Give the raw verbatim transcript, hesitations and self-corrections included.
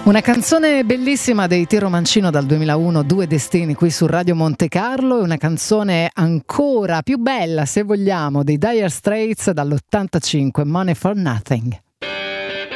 Una canzone bellissima dei Tiro Mancino dal duemilauno, Due Destini, qui su Radio Monte Carlo, e una canzone ancora più bella, se vogliamo, dei Dire Straits dall'ottantacinque, Money for Nothing.